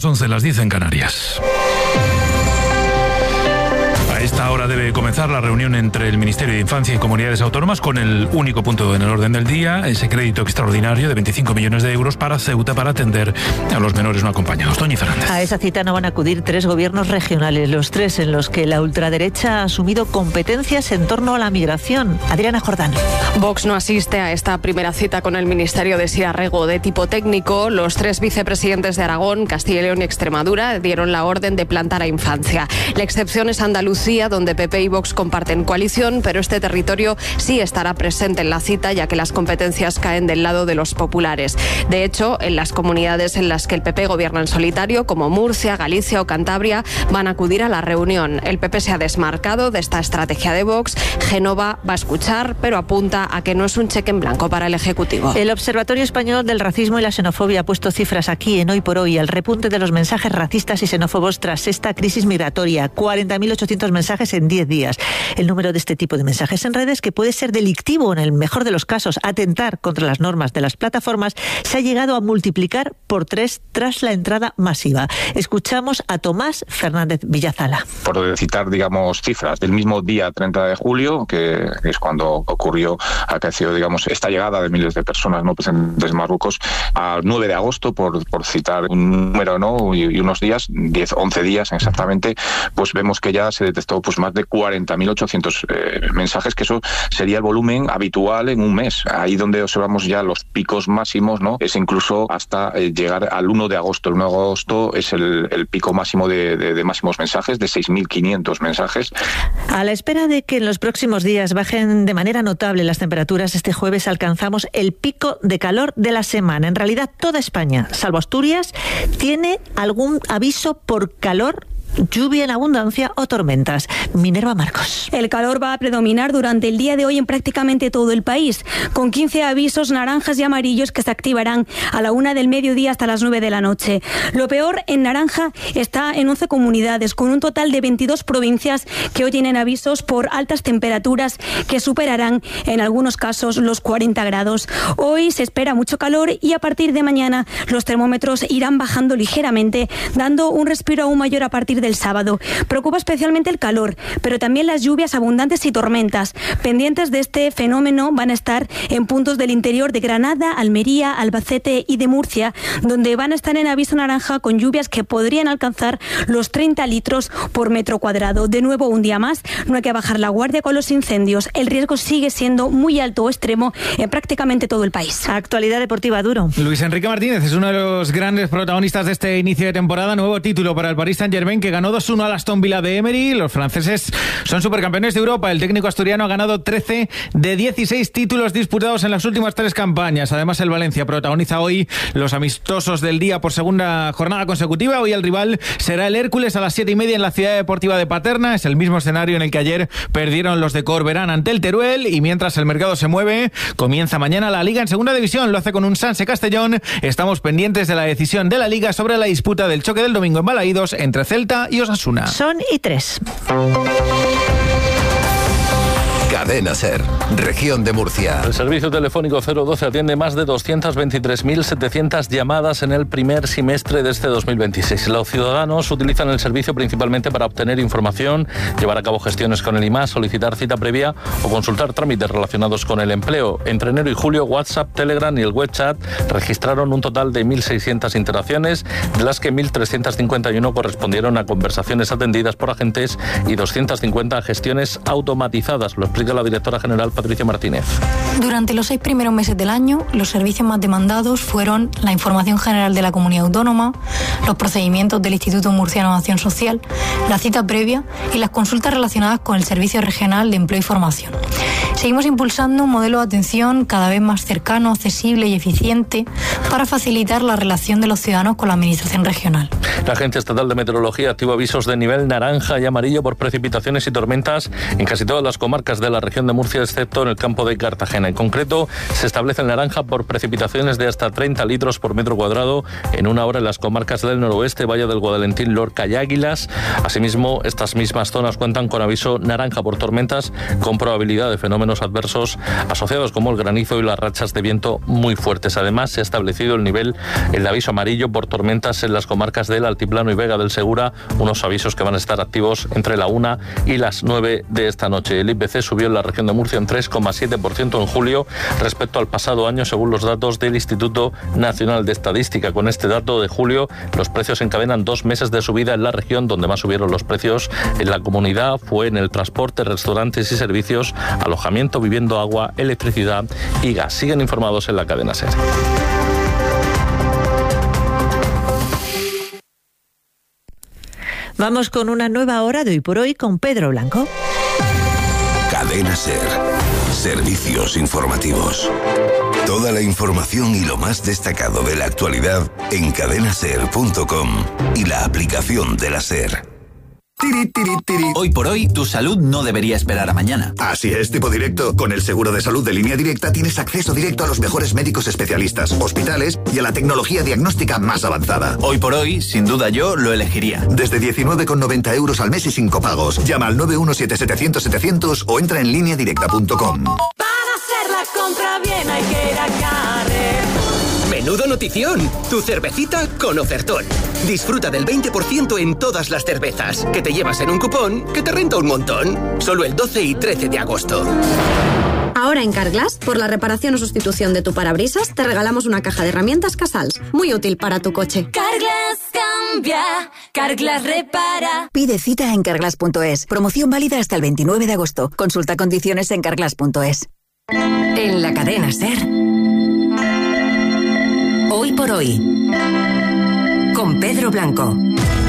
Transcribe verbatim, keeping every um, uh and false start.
las once, las diez en Canarias. A esta hora debe comenzar la reunión entre el Ministerio de Infancia y Comunidades Autónomas con el único punto en el orden del día, ese crédito extraordinario de veinticinco millones de euros para Ceuta para atender a los menores no acompañados. Toñi Fernández. A esa cita no van a acudir tres gobiernos regionales, los tres en los que la ultraderecha ha asumido competencias en torno a la migración. Adriana Jordán. Vox no asiste a esta primera cita con el Ministerio de Siarrego de tipo técnico. Los tres vicepresidentes de Aragón, Castilla y León y Extremadura dieron la orden de plantar a Infancia. La excepción es Andalucía, donde P P y Vox comparten coalición, pero este territorio sí estará presente en la cita, ya que las competencias caen del lado de los populares. De hecho, en las comunidades en las que el P P gobierna en solitario, como Murcia, Galicia o Cantabria, van a acudir a la reunión. El P P se ha desmarcado de esta estrategia de Vox. Génova va a escuchar, pero apunta a que no es un cheque en blanco para el Ejecutivo. El Observatorio Español del Racismo y la Xenofobia ha puesto cifras aquí en Hoy por Hoy al repunte de los mensajes racistas y xenófobos tras esta crisis migratoria. cuarenta mil ochocientos mensajes en diez días. El número de este tipo de mensajes en redes, que puede ser delictivo en el mejor de los casos, atentar contra las normas de las plataformas, se ha llegado a multiplicar por tres tras la entrada masiva. Escuchamos a Tomás Fernández Villazala. Por citar, digamos, cifras del mismo día treinta de julio, que es cuando ocurrió, acaeció, digamos, esta llegada de miles de personas no procedentes de Marruecos, al nueve de agosto, por, por citar un número, ¿no? Y, y unos días, diez, once días exactamente, pues vemos que ya se detectó pues más de cuarenta mil ochocientos eh, mensajes, que eso sería el volumen habitual en un mes. Ahí donde observamos ya los picos máximos, ¿no? Es incluso hasta eh, llegar al uno de agosto. El uno de agosto es el, el pico máximo de, de, de máximos mensajes, de seis mil quinientos mensajes. A la espera de que en los próximos días bajen de manera notable las temperaturas, este jueves alcanzamos el pico de calor de la semana. En realidad, toda España, salvo Asturias, tiene algún aviso por calor, lluvia en abundancia o tormentas. Minerva Marcos. El calor va a predominar durante el día de hoy en prácticamente todo el país, con quince avisos naranjas y amarillos que se activarán a la una del mediodía hasta las nueve de la noche. Lo peor, en naranja, está en once comunidades, con un total de veintidós provincias que hoy tienen avisos por altas temperaturas que superarán en algunos casos los cuarenta grados. Hoy se espera mucho calor y a partir de mañana los termómetros irán bajando ligeramente, dando un respiro aún mayor a partir del sábado. Preocupa especialmente el calor, pero también las lluvias abundantes y tormentas. Pendientes de este fenómeno van a estar en puntos del interior de Granada, Almería, Albacete y de Murcia, donde van a estar en aviso naranja con lluvias que podrían alcanzar los treinta litros por metro cuadrado. De nuevo, un día más, no hay que bajar la guardia con los incendios. El riesgo sigue siendo muy alto o extremo en prácticamente todo el país. Actualidad deportiva, Duro. Luis Enrique Martínez es uno de los grandes protagonistas de este inicio de temporada. Nuevo título para el Paris Saint-Germain, que ganó dos uno al Aston Villa de Emery. Los franceses son supercampeones de Europa. El técnico asturiano ha ganado trece de dieciséis títulos disputados en las últimas tres campañas. Además, el Valencia protagoniza hoy los amistosos del día por segunda jornada consecutiva. Hoy el rival será el Hércules a las siete y media en la Ciudad Deportiva de Paterna. Es el mismo escenario en el que ayer perdieron los de Corberán ante el Teruel. Y mientras el mercado se mueve, comienza mañana la Liga en segunda división. Lo hace con un Sanse Castellón. Estamos pendientes de la decisión de la Liga sobre la disputa del choque del domingo en Balaídos entre Celta y Osasuna. Son y tres. Cadena SER, Región de Murcia. El servicio telefónico cero doce atiende más de doscientas veintitrés mil setecientas llamadas en el primer semestre de este dos mil veintiséis. Los ciudadanos utilizan el servicio principalmente para obtener información, llevar a cabo gestiones con el I M A S, solicitar cita previa o consultar trámites relacionados con el empleo. Entre enero y julio, WhatsApp, Telegram y el web chat registraron un total de mil seiscientas interacciones, de las que mil trescientas cincuenta y uno correspondieron a conversaciones atendidas por agentes y doscientas cincuenta a gestiones automatizadas. Lo explica la directora general Patricia Martínez. Durante los seis primeros meses del año, los servicios más demandados fueron la información general de la comunidad autónoma, los procedimientos del Instituto Murciano de Acción Social, la cita previa y las consultas relacionadas con el Servicio Regional de Empleo y Formación. Seguimos impulsando un modelo de atención cada vez más cercano, accesible y eficiente para facilitar la relación de los ciudadanos con la Administración regional. La Agencia Estatal de Meteorología activa avisos de nivel naranja y amarillo por precipitaciones y tormentas en casi todas las comarcas de la región de Murcia, excepto en el campo de Cartagena. En concreto, se establece el naranja por precipitaciones de hasta treinta litros por metro cuadrado en una hora en las comarcas del noroeste, Valle del Guadalentín, Lorca y Águilas. Asimismo, estas mismas zonas cuentan con aviso naranja por tormentas con probabilidad de fenómenos adversos asociados como el granizo y las rachas de viento muy fuertes. Además, se ha establecido el nivel, el aviso amarillo por tormentas en las comarcas de el Altiplano y Vega del Segura, unos avisos que van a estar activos entre la una y las nueve de esta noche. El I P C subió en la región de Murcia un tres coma siete por ciento en julio respecto al pasado año, según los datos del Instituto Nacional de Estadística. Con este dato de julio, los precios encadenan dos meses de subida en la región. Donde más subieron los precios en la comunidad fue en el transporte, restaurantes y servicios, alojamiento, vivienda, agua, electricidad y gas. Siguen informados en la cadena SER. Vamos con una nueva hora de Hoy por Hoy con Pedro Blanco. Cadena SER. Servicios informativos. Toda la información y lo más destacado de la actualidad en cadena ser punto com y la aplicación de la SER. Tiri, tiri, tiri. Hoy por hoy, tu salud no debería esperar a mañana. Así es, tipo directo. Con el seguro de salud de Línea Directa tienes acceso directo a los mejores médicos especialistas, hospitales y a la tecnología diagnóstica más avanzada. Hoy por hoy, sin duda yo lo elegiría. Desde diecinueve con noventa euros al mes y sin copagos. Llama al nueve uno siete setecientos setecientos o entra en línea directa punto com. Para hacer la compra bien hay que ir a Carrefour. ¡Menudo notición! Tu cervecita con ofertón. Disfruta del veinte por ciento en todas las cervezas, que te llevas en un cupón que te renta un montón. Solo el doce y trece de agosto. Ahora en Carglass, por la reparación o sustitución de tu parabrisas, te regalamos una caja de herramientas Casals, muy útil para tu coche. Carglass cambia, Carglass repara. Pide cita en carglass punto es. Promoción válida hasta el veintinueve de agosto. Consulta condiciones en carglass punto es. En la cadena SER. Hoy por hoy, con Pedro Blanco.